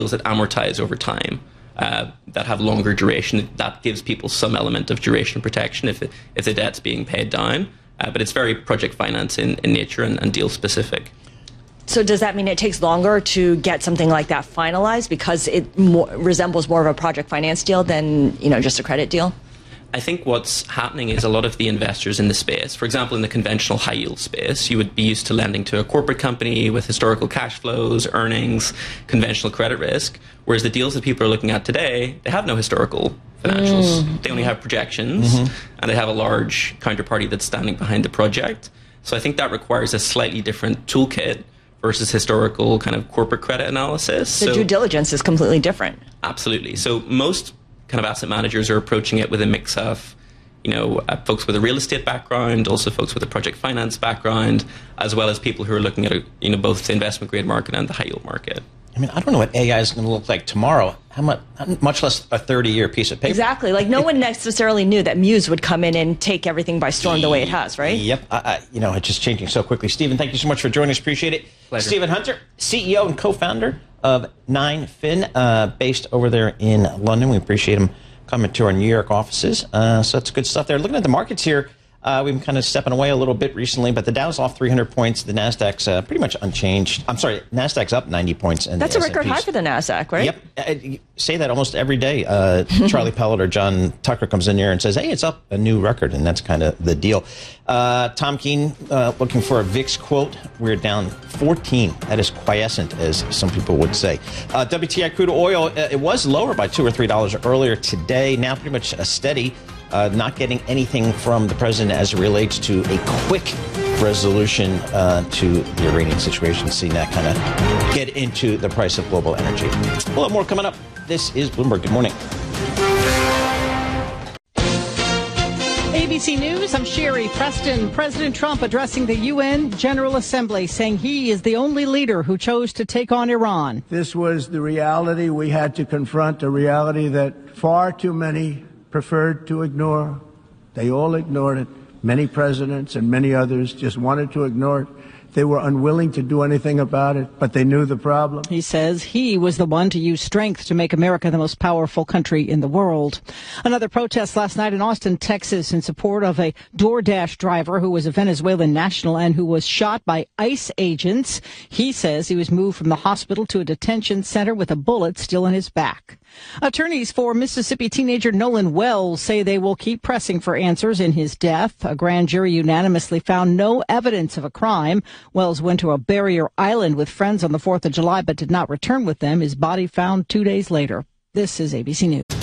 that amortize over time, that have longer duration. That gives people some element of duration protection if the debt's being paid down. But it's very project finance in nature and deal specific. So does that mean it takes longer to get something like that finalized because it resembles more of a project finance deal than, just a credit deal? I think what's happening is a lot of the investors in the space, for example, in the conventional high yield space, you would be used to lending to a corporate company with historical cash flows, earnings, conventional credit risk, whereas the deals that people are looking at today, they have no historical financials. They only have projections, and they have a large counterparty that's standing behind the project. So I think that requires a slightly different toolkit versus historical kind of corporate credit analysis. The due diligence is completely different. Absolutely. So most kind of asset managers are approaching it with a mix of, folks with a real estate background, also folks with a project finance background, as well as people who are looking at, both the investment grade market and the high yield market. I mean, I don't know what AI is going to look like tomorrow. How much less a 30-year piece of paper. Exactly. Like no one necessarily knew that Muse would come in and take everything by storm the way it has, right? Yep. It's just changing so quickly. Stephen, thank you so much for joining us. Appreciate it. Pleasure. Stephen Hunter, CEO and co-founder of 9fin, based over there in London. We appreciate him coming to our New York offices. So that's good stuff there. Looking at the markets here, we've been kind of stepping away a little bit recently, but the Dow's off 300 points. The Nasdaq's pretty much unchanged. I'm sorry, Nasdaq's up 90 points. And that's a record high for the Nasdaq, right? Yep. You say that almost every day. Charlie Pellet or John Tucker comes in here and says, hey, it's up a new record, and that's kind of the deal. Tom Keene looking for a VIX quote. We're down 14. That is quiescent, as some people would say. WTI crude oil, it was lower by $2 or $3 earlier today. Now pretty much a steady. Not getting anything from the president as it relates to a quick resolution to the Iranian situation. Seeing that kind of get into the price of global energy. We'll have more coming up. This is Bloomberg. Good morning. ABC News, I'm Sherry Preston. President Trump addressing the UN General Assembly, saying he is the only leader who chose to take on Iran. This was the reality we had to confront, a reality that far too many preferred to ignore. They all ignored it. Many presidents and many others just wanted to ignore it. They were unwilling to do anything about it, but they knew the problem. He says he was the one to use strength to make America the most powerful country in the world. Another protest last night in Austin, Texas, in support of a DoorDash driver who was a Venezuelan national and who was shot by ICE agents. He says he was moved from the hospital to a detention center with a bullet still in his back. Attorneys for Mississippi teenager Nolan Wells say they will keep pressing for answers in his death. A grand jury unanimously found no evidence of a crime. Wells went to a barrier island with friends on the 4th of July but did not return with them. His body found 2 days later. This is ABC News.